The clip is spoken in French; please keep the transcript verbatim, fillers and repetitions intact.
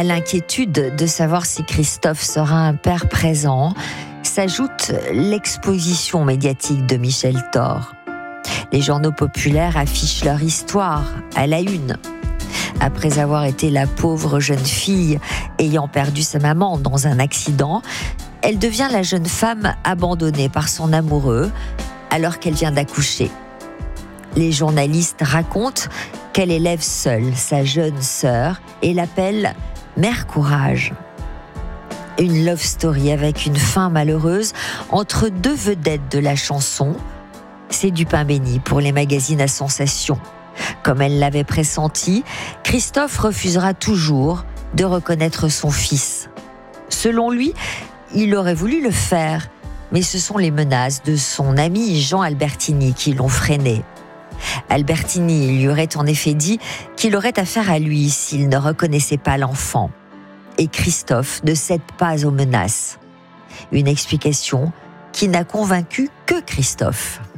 À l'inquiétude de savoir si Christophe sera un père présent, s'ajoute l'exposition médiatique de Michel Thor. Les journaux populaires affichent leur histoire à la une. Après avoir été la pauvre jeune fille ayant perdu sa maman dans un accident, elle devient la jeune femme abandonnée par son amoureux alors qu'elle vient d'accoucher. Les journalistes racontent qu'elle élève seule sa jeune sœur et l'appelle « Mère Courage ». Une love story avec une fin malheureuse entre deux vedettes de la chanson. C'est du pain béni pour les magazines à sensation. Comme elle l'avait pressenti, Christophe refusera toujours de reconnaître son fils. Selon lui, il aurait voulu le faire, mais ce sont les menaces de son ami Jean Albertini qui l'ont freiné. Albertini lui aurait en effet dit qu'il aurait affaire à lui s'il ne reconnaissait pas l'enfant. Et Christophe ne cède pas aux menaces. Une explication qui n'a convaincu que Christophe.